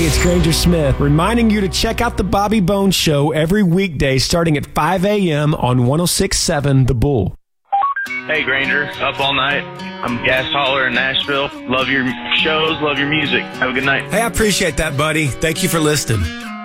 it's Granger Smith reminding you to check out the Bobby Bones Show every weekday starting at 5 a.m. on 106.7 The Bull. Hey, Granger, up all night. I'm Gas Hauler in Nashville. Love your shows, love your music. Have a good night. Hey, I appreciate that, buddy. Thank you for listening.